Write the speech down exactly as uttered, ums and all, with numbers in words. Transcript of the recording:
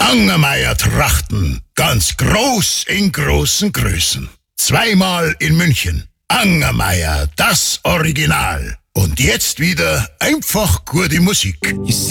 Angermeier Trachten, ganz groß in großen Größen. Zweimal in München. Angermeier, das Original. Und jetzt wieder einfach gute Musik.